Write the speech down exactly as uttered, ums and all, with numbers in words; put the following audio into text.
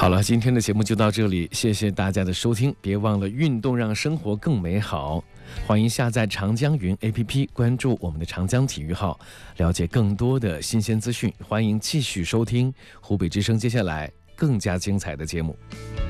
好了，今天的节目就到这里，谢谢大家的收听，别忘了运动让生活更美好。欢迎下载长江云 A P P， 关注我们的长江体育号，了解更多的新鲜资讯。欢迎继续收听湖北之声接下来更加精彩的节目。